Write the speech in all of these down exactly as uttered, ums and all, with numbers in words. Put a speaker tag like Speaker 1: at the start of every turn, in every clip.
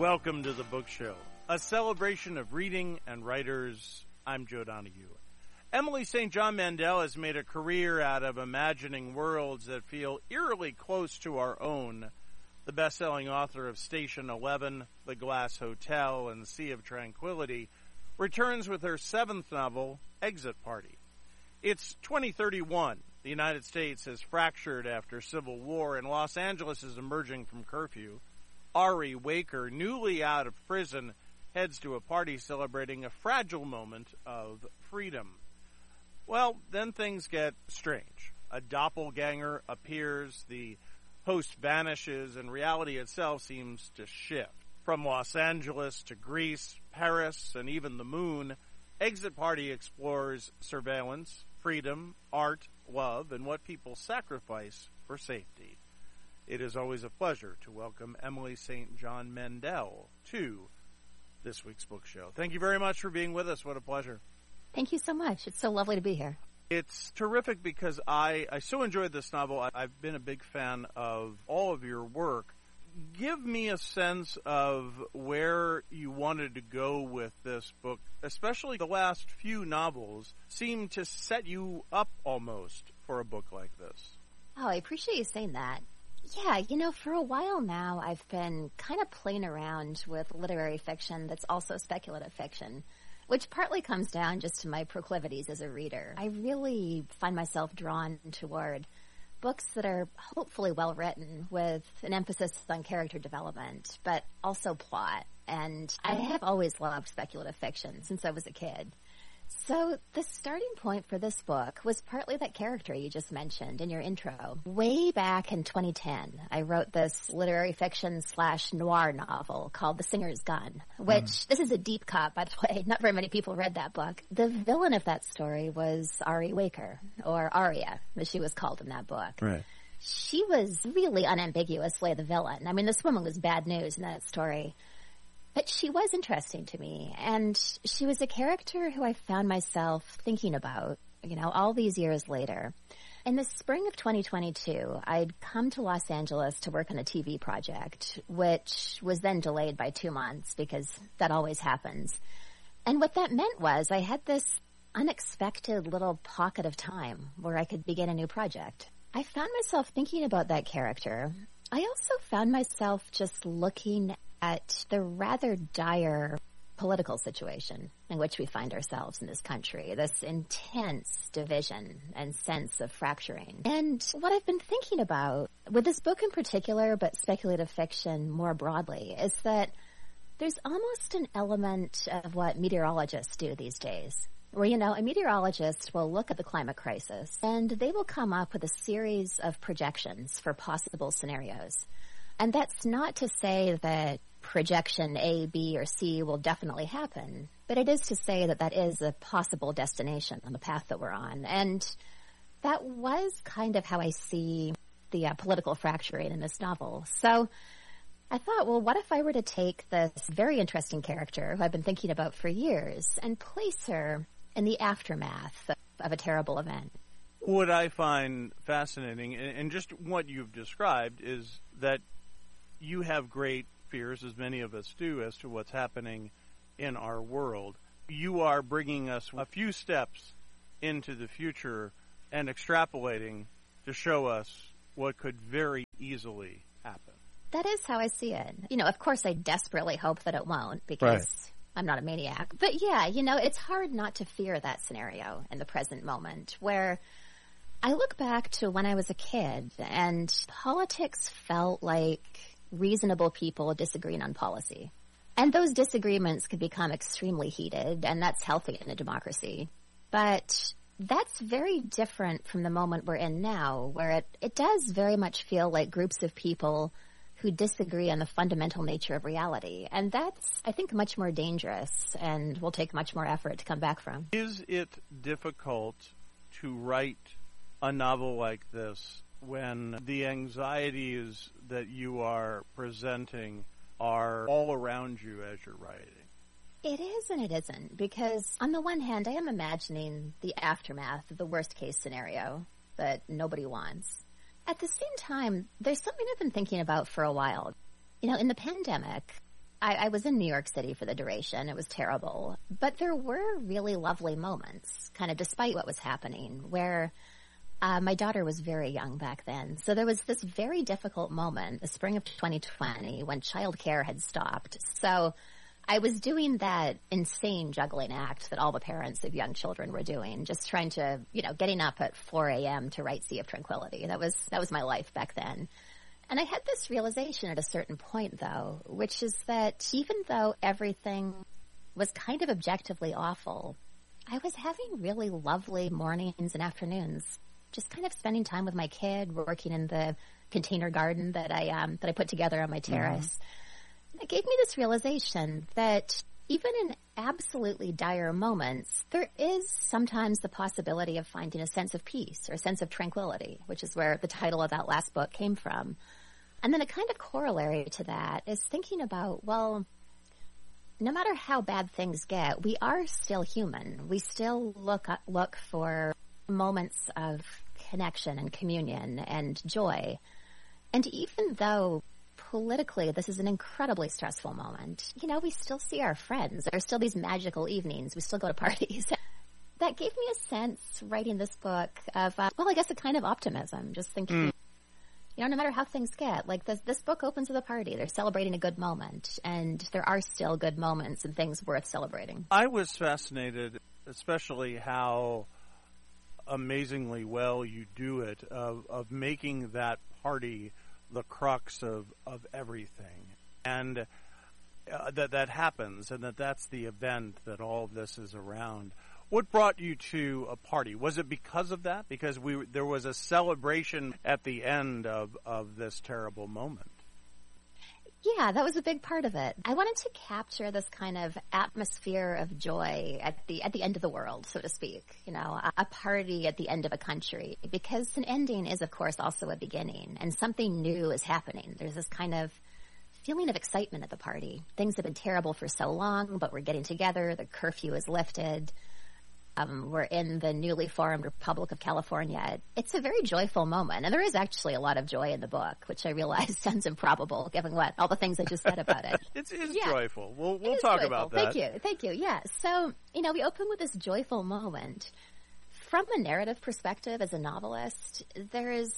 Speaker 1: Welcome to the Book Show, a celebration of reading and writers. I'm Joe Donahue. Emily Saint John Mandel has made a career out of imagining worlds that feel eerily close to our own. The best-selling author of Station Eleven, The Glass Hotel, and Sea of Tranquility returns with her seventh novel, Exit Party. It's twenty thirty-one. The United States has fractured after civil war, and Los Angeles is emerging from curfew. Ari Waker, newly out of prison, heads to a party celebrating a fragile moment of freedom. Well, then things get strange. A doppelganger appears, the host vanishes, and reality itself seems to shift. From Los Angeles to Greece, Paris, and even the moon, Exit Party explores surveillance, freedom, art, love, and what people sacrifice for safety. It is always a pleasure to welcome Emily Saint John Mandel to this week's book show. Thank you very much for being with us. What a pleasure.
Speaker 2: Thank you so much. It's so lovely to be here.
Speaker 1: It's terrific because I, I so enjoyed this novel. I, I've been a big fan of all of your work. Give me a sense of where you wanted to go with this book, especially the last few novels seem to set you up almost for a book like this.
Speaker 2: Oh, I appreciate you saying that. Yeah, you know, for a while now, I've been kind of playing around with literary fiction that's also speculative fiction, which partly comes down just to my proclivities as a reader. I really find myself drawn toward books that are hopefully well written with an emphasis on character development, but also plot. And I have always loved speculative fiction since I was a kid. So the starting point for this book was partly that character you just mentioned in your intro. Way back in twenty ten, I wrote this literary fiction slash noir novel called The Singer's Gun, which, mm. this is a deep cut, by the way. Not very many people read that book. The villain of that story was Ari Waker, or Aria, as she was called in that book.
Speaker 1: Right.
Speaker 2: She was really unambiguously the villain. I mean, this woman was bad news in that story. But she was interesting to me, and she was a character who I found myself thinking about, you know, all these years later. In the spring of twenty twenty-two, I'd come to Los Angeles to work on a T V project, which was then delayed by two months because that always happens. And what that meant was I had this unexpected little pocket of time where I could begin a new project. I found myself thinking about that character. I also found myself just looking at the rather dire political situation in which we find ourselves in this country, this intense division and sense of fracturing. And what I've been thinking about, with this book in particular, but speculative fiction more broadly, is that there's almost an element of what meteorologists do these days, where, you know, a meteorologist will look at the climate crisis and they will come up with a series of projections for possible scenarios. And that's not to say that projection A, B, or C will definitely happen, but it is to say that that is a possible destination on the path that we're on. And that was kind of how I see the uh, political fracturing in this novel. So I thought, well, what if I were to take this very interesting character who I've been thinking about for years and place her in the aftermath of, of a terrible event?
Speaker 1: What I find fascinating, and just what you've described, is that you have great fears, as many of us do, as to what's happening in our world. You are bringing us a few steps into the future and extrapolating to show us what could very easily happen.
Speaker 2: That is how I see it. You know, of course, I desperately hope that it won't, because right. I'm not a maniac. But yeah, you know, it's hard not to fear that scenario in the present moment, where I look back to when I was a kid and politics felt like reasonable people disagreeing on policy. And those disagreements could become extremely heated, and that's healthy in a democracy. But that's very different from the moment we're in now, where it, it does very much feel like groups of people who disagree on the fundamental nature of reality. And that's, I think, much more dangerous and will take much more effort to come back from.
Speaker 1: Is it difficult to write a novel like this when the anxieties that you are presenting are all around you as you're writing?
Speaker 2: It is and it isn't, because on the one hand, I am imagining the aftermath of the worst case scenario that nobody wants. At the same time, there's something I've been thinking about for a while. You know, in the pandemic, I, I was in New York City for the duration. It was terrible. But there were really lovely moments, kind of despite what was happening, where uh, my daughter was very young back then. So there was this very difficult moment, the spring of twenty twenty, when childcare had stopped. So I was doing that insane juggling act that all the parents of young children were doing, just trying to, you know, getting up at four a.m. to write Sea of Tranquility. That was that was my life back then. And I had this realization at a certain point, though, which is that even though everything was kind of objectively awful, I was having really lovely mornings and afternoons, just kind of spending time with my kid, working in the container garden that I um, that I put together on my terrace. Mm-hmm. It gave me this realization that even in absolutely dire moments, there is sometimes the possibility of finding a sense of peace or a sense of tranquility, which is where the title of that last book came from. And then a kind of corollary to that is thinking about, well, no matter how bad things get, we are still human. We still look look for moments of connection and communion and joy. And even though politically this is an incredibly stressful moment, you know, we still see our friends. There are still these magical evenings. We still go to parties. That gave me a sense, writing this book, of, uh, well, I guess a kind of optimism, just thinking, mm. you know, no matter how things get, like this, this book opens with a party. They're celebrating a good moment, and there are still good moments and things worth celebrating.
Speaker 1: I was fascinated, especially how amazingly well you do it, of, of making that party the crux of, of everything. And uh, that that happens, and that that's the event that all of this is around. What brought you to a party? Was it because of that? Because we there was a celebration at the end of, of this terrible moment.
Speaker 2: Yeah, that was a big part of it. I wanted to capture this kind of atmosphere of joy at the at the end of the world, so to speak. You know, a, a party at the end of a country, because an ending is, of course, also a beginning, and something new is happening. There's this kind of feeling of excitement at the party. Things have been terrible for so long, but we're getting together. The curfew is lifted. Um, we're in the newly formed Republic of California. It's a very joyful moment, and there is actually a lot of joy in the book, which I realize sounds improbable given what all the things I just said about it.
Speaker 1: it's it's
Speaker 2: yeah.
Speaker 1: joyful. We'll we'll talk
Speaker 2: joyful.
Speaker 1: about that.
Speaker 2: Thank you, thank you. Yeah. So you know, we open with this joyful moment. From a narrative perspective, as a novelist, there is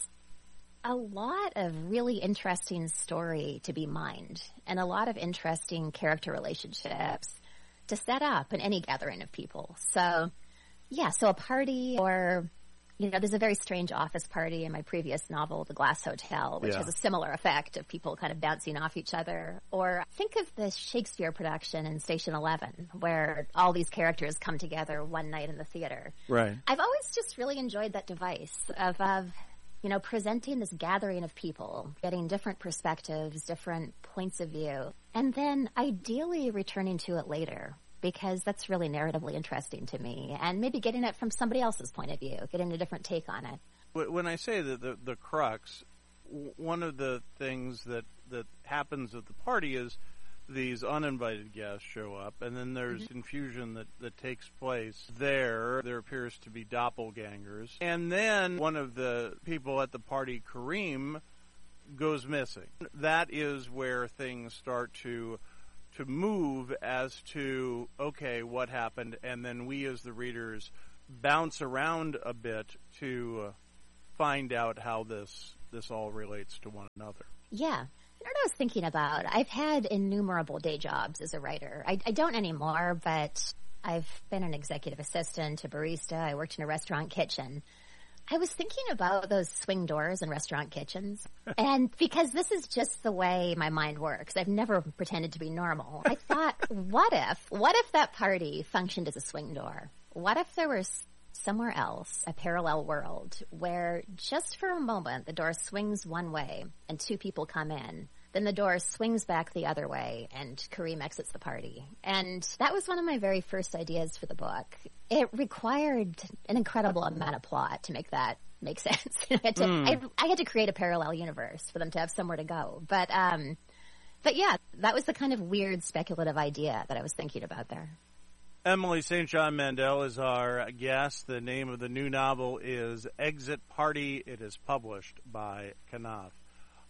Speaker 2: a lot of really interesting story to be mined, and a lot of interesting character relationships to set up in any gathering of people. So. Yeah, so a party, or, you know, there's a very strange office party in my previous novel, The Glass Hotel, which yeah. has a similar effect of people kind of bouncing off each other. Or think of the Shakespeare production in Station Eleven, where all these characters come together one night in the theater.
Speaker 1: Right.
Speaker 2: I've always just really enjoyed that device of, of, you know, presenting this gathering of people, getting different perspectives, different points of view, and then ideally returning to it later, because that's really narratively interesting to me, and maybe getting it from somebody else's point of view, getting a different take on it.
Speaker 1: When I say that the, the crux, one of the things that, that happens at the party is these uninvited guests show up, and then there's mm-hmm. confusion that, that takes place there. There appears to be doppelgangers. And then one of the people at the party, Kareem, goes missing. That is where things start to to move as to, okay, what happened, and then we as the readers bounce around a bit to uh, find out how this this all relates to one another.
Speaker 2: Yeah. You know what I was thinking about? I've had innumerable day jobs as a writer. I, I don't anymore, but I've been an executive assistant, a barista. I worked in a restaurant kitchen. I was thinking about those swing doors in restaurant kitchens, and because this is just the way my mind works, I've never pretended to be normal. I thought, what if, what if that party functioned as a swing door? What if there was somewhere else, a parallel world, where just for a moment the door swings one way and two people come in, then the door swings back the other way and Kareem exits the party. And that was one of my very first ideas for the book. It required an incredible amount of plot to make that make sense. I, had to, mm. I, I had to create a parallel universe for them to have somewhere to go. But, um, but yeah, that was the kind of weird speculative idea that I was thinking about there.
Speaker 1: Emily Saint John Mandel is our guest. The name of the new novel is Exit Party. It is published by Knopf.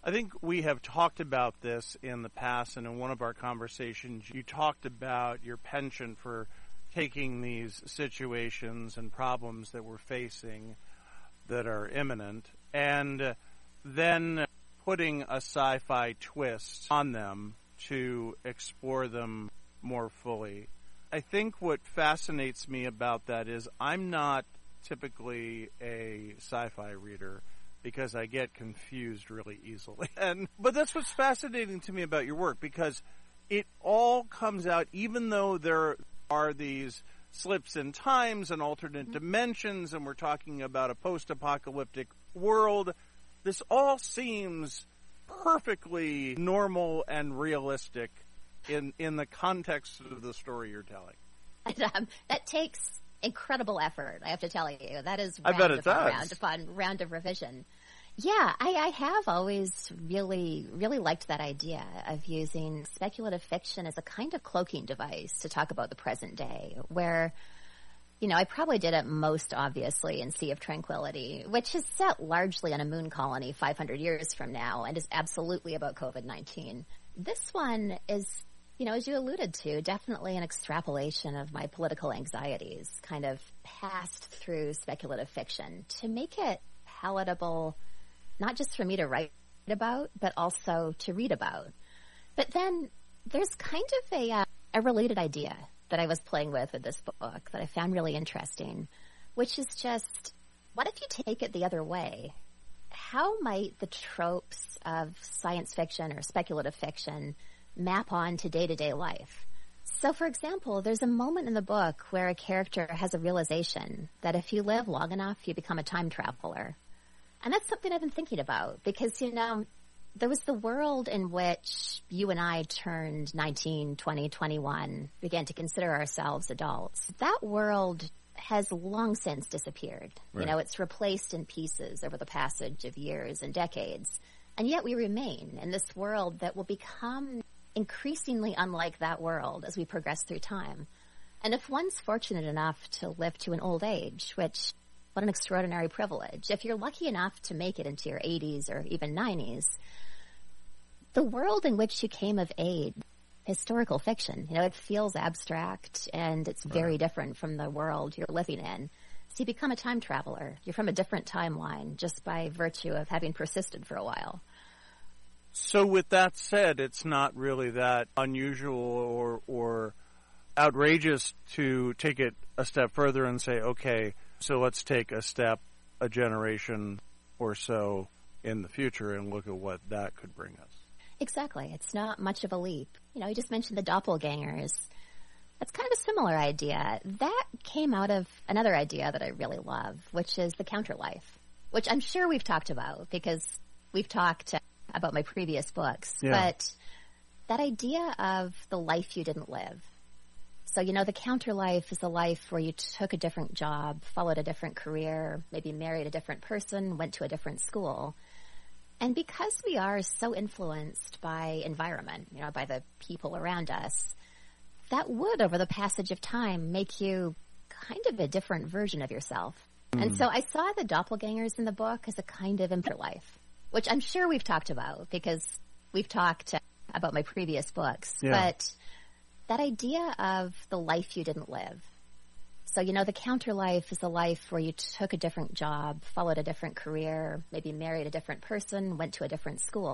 Speaker 1: I think we have talked about this in the past, and in one of our conversations, you talked about your penchant for taking these situations and problems that we're facing that are imminent, and then putting a sci-fi twist on them to explore them more fully. I think what fascinates me about that is I'm not typically a sci-fi reader because I get confused really easily. And but that's what's fascinating to me about your work, because it all comes out, even though there are these slips in times and alternate dimensions, and we're talking about a post-apocalyptic world, this all seems perfectly normal and realistic in in the context of the story you're telling.
Speaker 2: And, um, that takes incredible effort, I have to tell you. That is
Speaker 1: round I bet it
Speaker 2: upon
Speaker 1: does.
Speaker 2: round upon round of revision. Yeah, I, I have always really, really liked that idea of using speculative fiction as a kind of cloaking device to talk about the present day, where, you know, I probably did it most obviously in Sea of Tranquility, which is set largely on a moon colony five hundred years from now and is absolutely about COVID nineteen. This one is, you know, as you alluded to, definitely an extrapolation of my political anxieties, kind of passed through speculative fiction to make it palatable, not just for me to write about, but also to read about. But then there's kind of a, uh, a related idea that I was playing with with this book that I found really interesting, which is just, what if you take it the other way? How might the tropes of science fiction or speculative fiction map on to day-to-day life? So, for example, there's a moment in the book where a character has a realization that if you live long enough, you become a time traveler. And that's something I've been thinking about because, you know, there was the world in which you and I turned nineteen, twenty, twenty-one, began to consider ourselves adults. That world has long since disappeared. Right. You know, it's replaced in pieces over the passage of years and decades. And yet we remain in this world that will become increasingly unlike that world as we progress through time. And if one's fortunate enough to live to an old age, which, what an extraordinary privilege. If you're lucky enough to make it into your eighties or even nineties, the world in which you came of age, historical fiction, you know, it feels abstract and it's very right. different from the world you're living in. So you become a time traveler. You're from a different timeline just by virtue of having persisted for a while.
Speaker 1: So with that said, it's not really that unusual or, or outrageous to take it a step further and say, okay, so let's take a step, a generation or so in the future and look at what that could bring us.
Speaker 2: Exactly. It's not much of a leap. You know, you just mentioned the doppelgangers. That's kind of a similar idea. That came out of another idea that I really love, which is the counterlife, which I'm sure we've talked about because we've talked about my previous books. Yeah. But that idea of the life you didn't live. So, you know, the counterlife is a life where you took a different job, followed a different career, maybe married a different person, went to a different school. And because we are so influenced by environment, you know, by the people around us, that would, over the passage of time, make you kind of a different version of yourself. Mm. And so I saw the doppelgangers in the book as a kind of life, which I'm sure we've talked about because we've talked about my previous books. Yeah. But that idea of the life you didn't live. So, you know, the counterlife is a life where you took a different job, followed a different career, maybe married a different person, went to a different school.